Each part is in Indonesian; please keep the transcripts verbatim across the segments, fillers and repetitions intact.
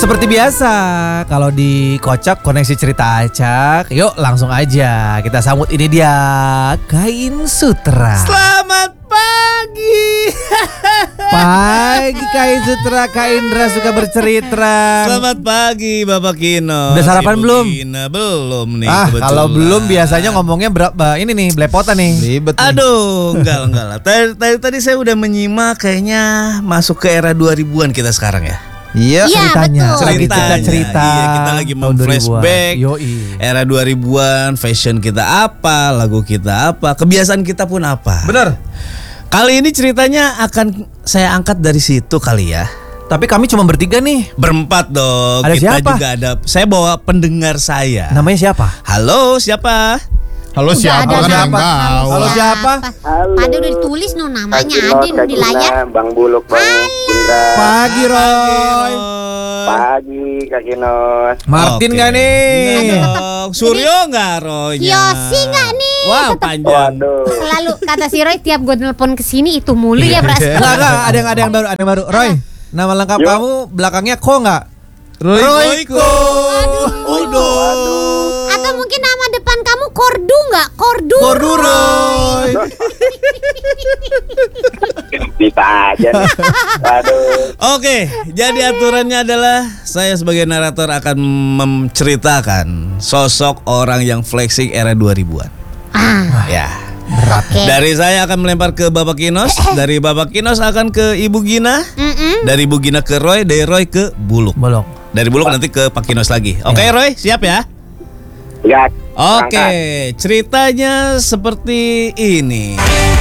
Seperti biasa, kalau di Kocak Koneksi Cerita Acak, yuk langsung aja kita sambut ini dia, Kain Sutra. Selamat pagi. Pagi Kain Sutra, Kak Indra suka bercerita. Selamat pagi Bapak Kino. Udah sarapan Ibu belum? Kina, belum nih. Ah, kebetulan. kalau belum biasanya ngomongnya berapa ini nih, belepotan nih. Ribet nih. Aduh, enggak enggak lah. Tadi, tadi, tadi saya udah menyimak, kayaknya masuk ke era dua ribuan kita sekarang ya. Iya, Iya, Ceritanya, betul. lagi Ceritanya. cerita-cerita. Iya, kita lagi tahun memflashback. dua ribuan. Yoi. Era dua ribuan, fashion kita apa, lagu kita apa, kebiasaan kita pun apa. Bener. Kali ini ceritanya akan saya angkat dari situ kali ya. Tapi kami cuma bertiga nih. Berempat dong. Ada kita siapa? juga ada. Saya bawa pendengar saya. Namanya siapa? Halo, siapa? Halo Udah siapa ada kan yang siapa? tahu? Halo, siapa? Halo. Pada udah ditulis no namanya Kak ada Gino, di Kak layar. Gina, Bang Buluk, Bang Indra. Pagi Roy. Pagi Kak Ginos. Martin Oke. nggak nih? Dong. Suryo nggak Roynya? Kiyosi nggak nih? Wah, panjang. Waduh. Selalu kata si Roy tiap gue nelpon ke sini itu mulu ya beras. Enggak, enggak, ada yang ada yang baru, ada yang baru. Roy, nama lengkap Yuk. kamu belakangnya Ko nggak? Royko. Aduh. Atau mungkin nama depan kamu Kordu nggak? Kordu. Kordu Roy. Bisa aja nih. Waduh. Oke, jadi aturannya adalah saya sebagai narator akan menceritakan sosok orang yang flexing era dua ribuan. Ah, Ya. oke. Dari saya akan melempar ke Bapak Kinos, dari Bapak Kinos akan ke Ibu Gina, Mm-mm. dari Ibu Gina ke Roy, dari Roy ke Buluk. Bolong. Dari Buluk nanti ke Pak Kinos lagi. Oke, Roy, siap ya? Ya. Oke, berangkat. ceritanya seperti ini.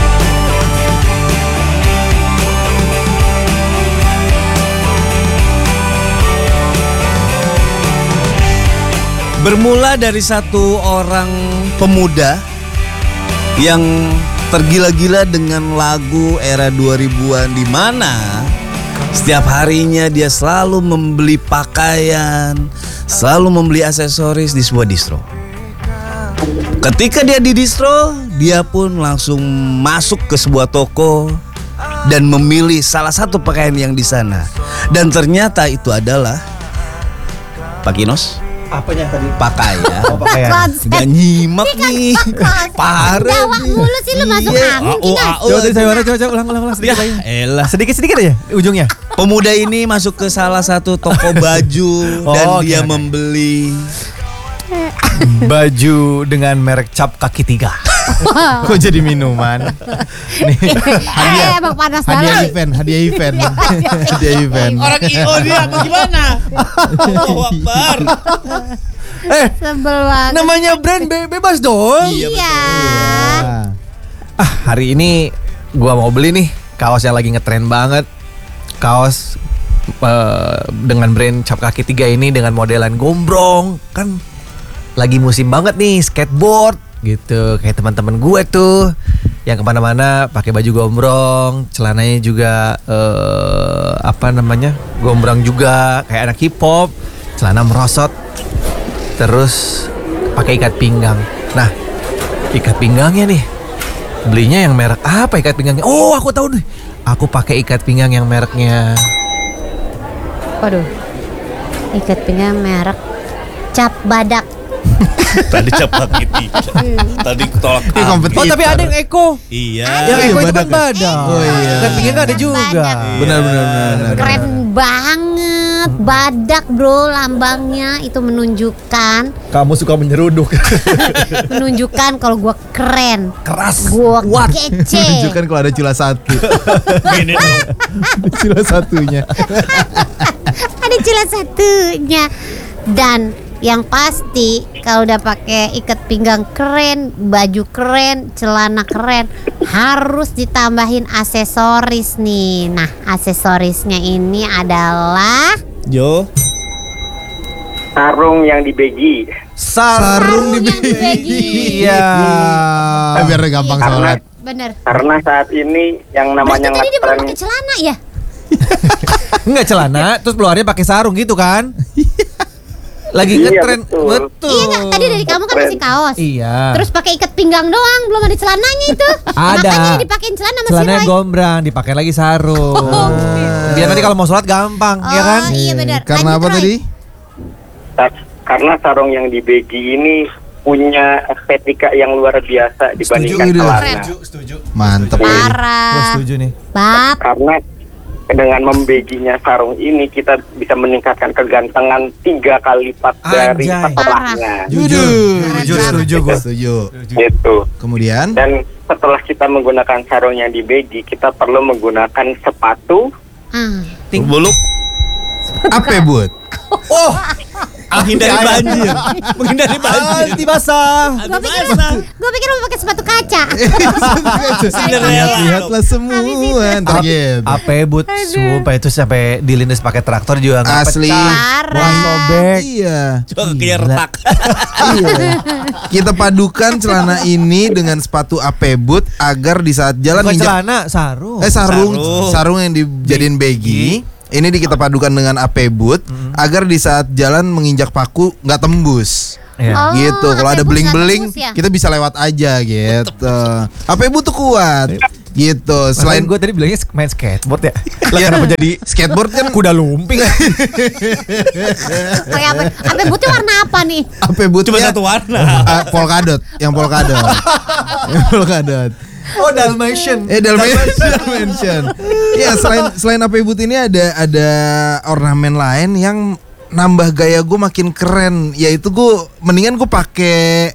Bermula dari satu orang pemuda yang tergila-gila dengan lagu era dua ribuan, di mana setiap harinya dia selalu membeli pakaian, selalu membeli aksesoris di sebuah distro. Ketika dia di distro, dia pun langsung masuk ke sebuah toko dan memilih salah satu pakaian yang di sana. Dan ternyata itu adalah Pak Kinos, Apanya tadi? pakaian. Oh, pakaian. Konsep. Gak nyimak nih. Parah. Jawab nih. mulu sih lu masuk Iya. angin, Oh, Kinos. oh, Coba tadi saya mana? Coba, coba ulang, ulang, ulang sedikit Ya, aja. elah. Sedikit-sedikit aja ujungnya. Pemuda ini masuk ke salah satu toko baju dan Oh, oke, dia oke. membeli Baju dengan merek cap kaki tiga. Kok jadi minuman? Nih, Eh, emang panas hadiah banget. event, hadiah event, hadiah event. orang I O dia apa gimana? Allahu Akbar. Eh, Sebel banget. namanya brand be- bebas dong. Iya, Iya. Nah, Ah, hari ini gua mau beli nih kaos yang lagi ngetren banget. Kaos eh, dengan brand cap kaki tiga ini dengan modelan gombrong. Kan lagi musim banget nih skateboard gitu. Kayak teman-teman gue tuh yang kemana-mana pakai baju gombrong, celananya juga eh, apa namanya gombrong juga kayak anak hip hop, celana merosot, terus pakai ikat pinggang. Nah, ikat pinggangnya nih belinya yang merek apa ikat pinggangnya? Oh, aku tahu nih. Aku pakai ikat pinggang yang mereknya Waduh. Ikat pinggang merek Cap Badak. Tadi cepat gitu. Tadi tolak. Ini kompetitor. Oh, tapi ada yang Eko. Iya. Yang Eko itu kan badak ya? badak. Oh, iya. Ikat pinggang kan ada juga. Badak. benar benar benar. Keren banget. Badak bro lambangnya itu menunjukkan Kamu suka menyeruduk. menunjukkan kalau gua keren, Keras. gua Kuat. kece. Tunjukkan kalau ada cila satu. Gini dong. Ada cila satunya. Ada cila satunya. Dan yang pasti kalau udah pakai ikat pinggang keren, baju keren, celana keren, harus ditambahin aksesoris nih. Nah, aksesorisnya ini adalah Jo. Sarung yang di begi. Sarung di yang di begi. Iya. Eh, biar gampang Karena sholat. Bener. karena saat ini yang Berarti namanya tadi dia belum ngetren pakai celana ya? Enggak celana, terus keluarnya pakai sarung gitu kan? Lagi Iya, ngetren. betul. Betul. Iya nggak? Tadi dari kamu kan Keren. masih kaos. Iya. Terus pakai ikat pinggang doang, belum ada celananya itu. Ada. Makanya dipakein celana sama si Celananya Roy. gombrang, dipakai lagi sarung. Oh, Biar nanti kalau mau sholat gampang, Oh, ya kan? iya benar. Karena Lanjut, apa Roy. tadi? Sa- Karena sarung yang di baggy ini punya estetika yang luar biasa dibandingkan Setuju, celana. setuju. Mantep. Gue Parah. setuju nih. Bab. Karena dengan membeginya sarung ini kita bisa meningkatkan kegantengan tiga kali lipat dari Anjay. setelahnya. Jujur, jujur setuju gue. Setuju. Gitu. Kemudian Dan setelah kita menggunakan sarung yang di baggy, kita perlu menggunakan sepatu. Ah. Buluk. apa Bud? Oh, Menghindari banjir. Menghindari banjir. anti basah. Gue pikir, gue pikir mau pakai sepatu kaca. Lihat-lihatlah semua. Ntar gitu. Apa but? Sumpah itu sampai dilindas pakai traktor juga nggak Asli. pecah. Parah. Bukan sobek. Iya. Coba kayak Gila. retak. Iya. Kita padukan celana ini dengan sepatu A P boot agar di saat jalan Bukan nginjak celana, sarung. eh sarung Sarung. sarung yang dijadiin baggy. Ini di kita padukan dengan A P boot agar di saat jalan menginjak paku nggak tembus. Iya. Oh, Gitu. Kalau A P ada boot bling-bling nggak tembus ya? kita bisa lewat aja gitu. A P boot tuh kuat. Gitu. Selain Selain gue tadi bilangnya main skateboard ya. Lah Iya. kenapa jadi skateboard kan kuda lumping? Kayak apa? Apa bootnya warna apa nih? A P boot Cuma satu warna. polkadot, yang polkadot. Yang polkadot. Oh, Dalmatian. Eh Dalmatian, Dalmatian. Iya, selain selain A P boot ini ada ada ornamen lain yang nambah gaya gue makin keren, yaitu gue mendingan gue pakai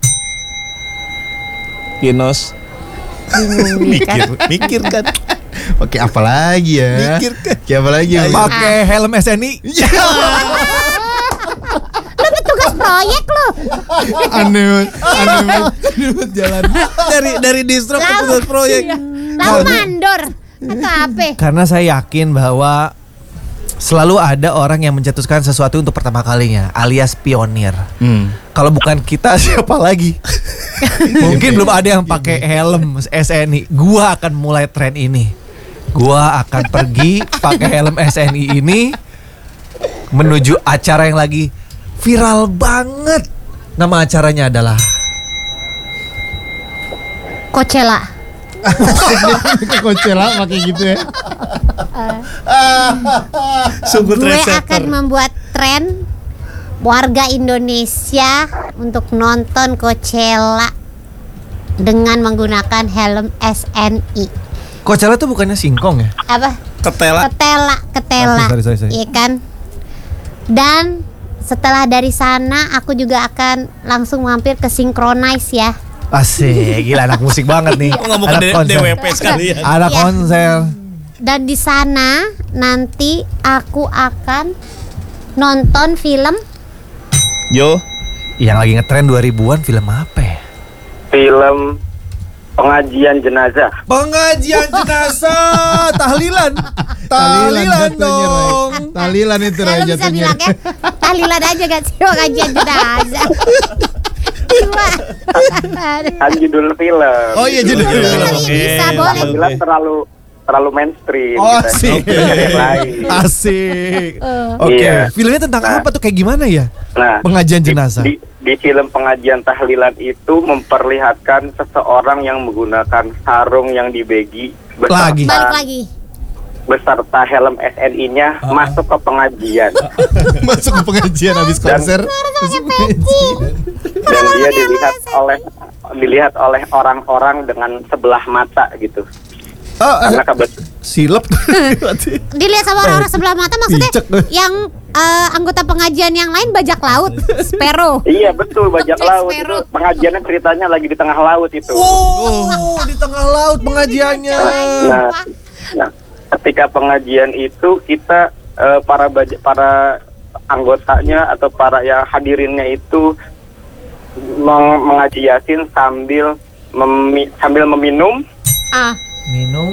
Kinos. Mikir. Mikir kan. pakai apa lagi ya? Mikir kan. Pakai apa lagi? ya? Pakai helm S N I. Lu petugas proyek lu. Aneh, aneh banget, aneh banget jalan. Dari dari distro ke Lalu- tugas proyek. Lalu mandor. Atau apa? Karena saya yakin bahwa selalu ada orang yang mencetuskan sesuatu untuk pertama kalinya, alias pionir. Hmm. Kalau bukan kita siapa lagi? Mungkin belum ada yang pakai helm S N I. Gua akan mulai tren ini. Gua akan pergi pakai helm S N I ini menuju acara yang lagi viral banget. Nama acaranya adalah Coachella. Ke Coachella pakai gitu ya. Sungguh Gue trendsetter. akan membuat tren warga Indonesia untuk nonton Coachella dengan menggunakan helm S N I. Coachella tuh bukannya singkong ya? Apa? Ketela. Ketela, ketela. Oh, sorry, sorry, sorry. Iya kan? Dan setelah dari sana aku juga akan langsung mampir ke Synchronize ya. Asik, gila anak musik banget nih. Kok nggak mau ke Anak D- konser. D W P sekalian? Ada Iya. konser. Dan di sana nanti aku akan nonton film Yo. Yang lagi ngetren dua ribuan film apa ya? Film pengajian jenazah. Pengajian jenazah, tahlilan. Tahlilan jatuhnya, Ray. dong. Tahlilan itu Ray Kalau bisa jatuhnya. bilang ya tahlilan aja gak sih pengajian jenazah. Cuma Kan judul film. Oh iya judul Iya, film. oke. bisa boleh. Aku bilang terlalu terlalu mainstream. Oh, kita asik. cari yang lain. Asik. Eh. Oke, Iya. filmnya tentang Nah. apa tuh, kayak gimana ya? Nah, Pengajian di- jenazah. Di, di film pengajian tahlilan itu memperlihatkan seseorang yang menggunakan sarung yang dibegi beserta, Lagi. Balik lagi. beserta helm S N I-nya Oh. masuk ke pengajian Masuk ke pengajian habis konser. Masuk ke pengajian. dan dia dilihat oleh dilihat oleh orang-orang dengan sebelah mata gitu. Oh, Karena kebet- silep. Dilihat sama orang-orang sebelah mata maksudnya Picek tuh. yang eh, anggota pengajian yang lain bajak laut, Sparrow. Iya betul, bajak Jack laut itu Sparrow. pengajiannya ceritanya lagi di tengah laut itu. Oh, di tengah laut pengajiannya. Nah, nah, ketika pengajian itu kita eh, para baja- para anggotanya atau para yang hadirinnya itu meng- mengaji yasin sambil memi- sambil meminum. Ah, Minum.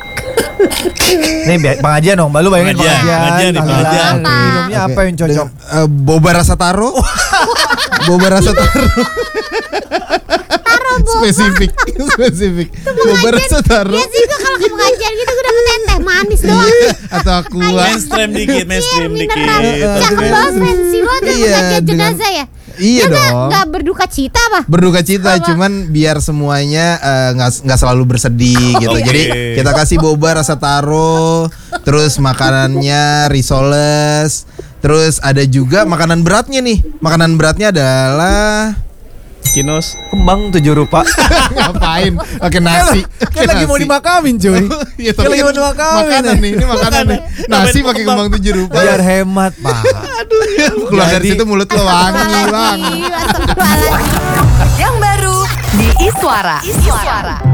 Nih biar pengajian dong, Balu bayangin Pengajian, pengajian. pengajian nih, tahlilan. pengajian. Apa? Minumnya apa yang cocok? Dengan, eh, boba rasa taro. Boba rasa taro. taruh Spesifik, spesifik. Boba rasa taro. Ya sih gue kalau ke pengajian gitu gue dapet teh manis doang. Atau aqua. Mainstream dikit, mainstream Iya, dikit. mineral. Cakep banget fancy banget ya Iya, pengajian dengan- jenazah ya. Iya Ya nggak- dong. nggak berduka cita apa? Berduka cita, Apa? cuman biar semuanya eh, nggak nggak selalu bersedih gitu. Oke. Jadi kita kasih boba rasa taro, terus makanannya risoles, terus ada juga makanan beratnya nih. Makanan beratnya adalah Kinos. Kembang tujuh rupa. ngapain? Oke nasi. Kan lagi mau dimakamin cuy. Iya, Kan lagi mau dimakamin. makanan nih, ini makanan nih. Nasi pakai kembang tujuh rupa. Biar hemat pak. Keluar dari Jadi- situ mulut lo wangi bang. Astagfirullahaladzim, astagfirullahaladzim. Yang baru di Iswara. Iswara.